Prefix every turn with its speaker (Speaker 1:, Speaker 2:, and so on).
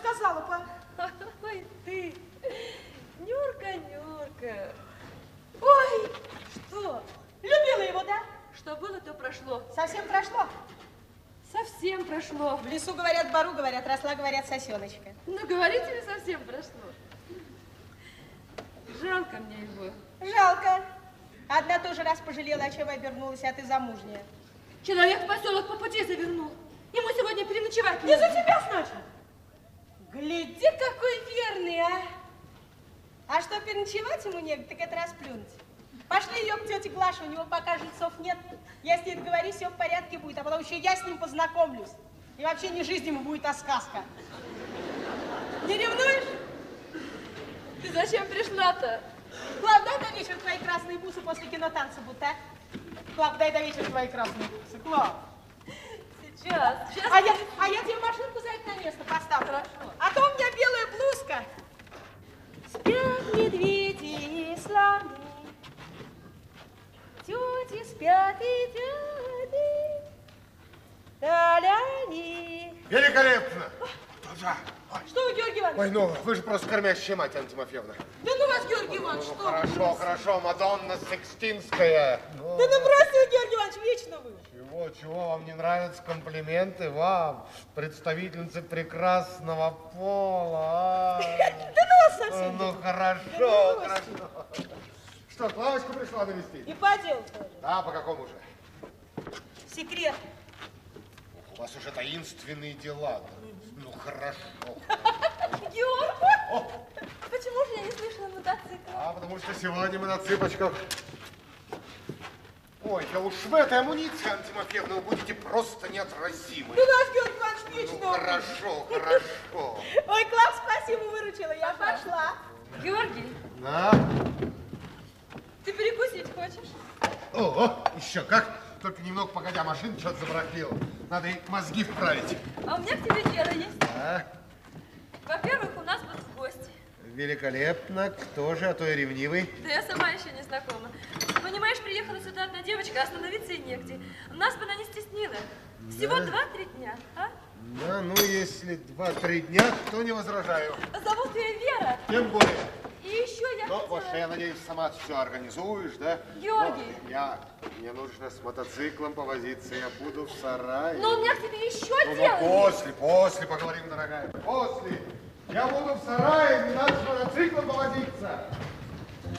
Speaker 1: сказала, па.
Speaker 2: Ой, ты, Нюрка, Нюрка.
Speaker 1: Ой,
Speaker 2: Что?
Speaker 1: любила его, да?
Speaker 2: Что было, то прошло.
Speaker 1: Совсем прошло?
Speaker 2: Совсем прошло.
Speaker 1: В лесу, говорят, бару, говорят, росла, говорят, сосеночка.
Speaker 2: Ну, говорите ли, совсем прошло. Жалко мне его.
Speaker 1: Жалко. Одна тоже раз пожалела, а чего обернулась, а ты замужняя.
Speaker 2: Человек в поселок по пути завернул. Ему сегодня переночевать
Speaker 1: Не за тебя, значит? Гляди, какой верный, а. А что, переночевать ему негде, так это расплюнуть. Пошли ее к тете Глаше, у него пока жильцов нет. Я с ней договорюсь, все в порядке будет, а потом еще я с ним познакомлюсь. И вообще не жизнь ему будет, а сказка. Не ревнуешь?
Speaker 2: Ты зачем пришла-то?
Speaker 1: Клав, дай до вечера твои красные бусы после кинотанца будут, а? Клав, дай до вечера твои красные бусы, Клав.
Speaker 2: Сейчас.
Speaker 1: А я тебе машинку за это на место поставлю.
Speaker 2: Хорошо.
Speaker 1: А то у меня белая блузка. Спят медведи и слоны, тети спят и дяди, таляни.
Speaker 3: Великолепно! Да.
Speaker 1: Что вы, Георгий Иванович?
Speaker 3: Ой, ну, вы же просто кормящая мать, Анна Тимофеевна.
Speaker 1: Да ну вас, Георгий Иванович,
Speaker 3: Ну,
Speaker 1: что
Speaker 3: хорошо,
Speaker 1: вы?
Speaker 3: хорошо, Мадонна Секстинская. Ну,
Speaker 1: Да ну бросьте вы, Георгий Иванович, вечно вы.
Speaker 3: чего, вам не нравятся комплименты? Вам, представительнице прекрасного пола.
Speaker 1: Да ну вас совсем.
Speaker 3: Ну,
Speaker 1: Да
Speaker 3: хорошо,
Speaker 1: ну,
Speaker 3: хорошо. Что, Клавочку пришла навестить?
Speaker 1: И по делу тоже.
Speaker 3: Да, по какому же?
Speaker 1: Секрет.
Speaker 3: У вас уже таинственные дела. Ну, хорошо.
Speaker 2: Георг, почему же я не слышала мотоцикла?
Speaker 3: А, потому что сегодня мы на цыпочках. Ой, да уж в этой амуниции, Анна Тимофеевна, вы будете просто неотразимы.
Speaker 1: Да вас, Георгий Иванович, вечно
Speaker 3: Ну,
Speaker 1: вы.
Speaker 3: хорошо, хорошо.
Speaker 1: Ой, Клав, спасибо, выручила, я пошла.
Speaker 2: Георгий,
Speaker 3: Да?
Speaker 2: ты перекусить хочешь?
Speaker 3: О, еще как. Только немного погодя, машина что-то забрахлила. Надо ей мозги вправить.
Speaker 2: А у меня к тебе дело есть.
Speaker 3: А?
Speaker 2: Во-первых, у нас будут гости.
Speaker 3: Великолепно. Кто же, а то и ревнивый.
Speaker 2: Да я сама еще не знакома. Понимаешь, приехала сюда одна девочка, остановиться и негде. Нас бы она не стеснила. Всего
Speaker 3: Да.
Speaker 2: 2-3 дня, а?
Speaker 3: Да, ну если 2-3 дня, то не возражаю.
Speaker 2: Зовут ее Вера.
Speaker 3: Тем более.
Speaker 2: И еще я
Speaker 3: Ну,
Speaker 2: хотела...
Speaker 3: вот я надеюсь, сама все организуешь, да?
Speaker 2: Георгий.
Speaker 3: Но мне нужно с мотоциклом повозиться, я буду в сарае.
Speaker 2: Но у меня к тебе еще
Speaker 3: Ну,
Speaker 2: дело есть.
Speaker 3: после поговорим, дорогая. После. Я буду в сарае, не надо с мотоциклом повозиться.